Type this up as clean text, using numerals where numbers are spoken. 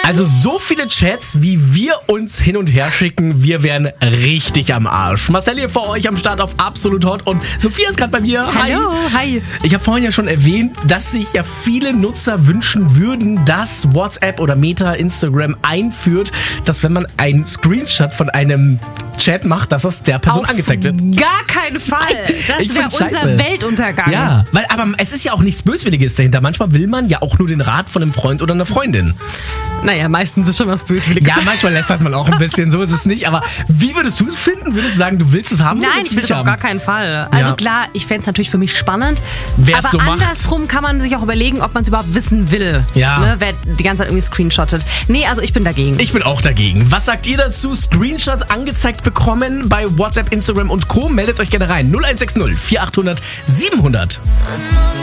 Also so viele Chats, wie wir uns hin und her schicken, wir wären richtig am Arsch. Marcel hier vor euch am Start auf Absolut Hot und Sophia ist gerade bei mir. Hallo, hi. Ich habe vorhin ja schon erwähnt, dass sich ja viele Nutzer wünschen würden, dass WhatsApp oder Meta, Instagram einführt, dass wenn man einen Screenshot von einem Chat macht, dass das der Person angezeigt wird. Gar keinen Fall. Das wäre unser Weltuntergang. Ja, aber es ist ja auch nichts Böswilliges dahinter. Manchmal will man ja auch nur den Rat von einem Freund oder einer Freundin. Naja, meistens ist schon was Böswilliges. Ja, manchmal lästert man auch ein bisschen, so ist es nicht. Aber wie würdest du es finden? Würdest du sagen, du willst es haben? Nein, ich will es auf gar keinen Fall. Also klar, ich fände es natürlich für mich spannend. Wer es so macht. Aber andersrum kann man sich auch überlegen, ob man es überhaupt wissen will. Ja. Ne, wer die ganze Zeit irgendwie screenshottet. Nee, also ich bin dagegen. Ich bin auch dagegen. Was sagt ihr dazu? Screenshots angezeigt bekommen bei WhatsApp, Instagram und Co. Meldet euch gerne rein. 0160 4800 700.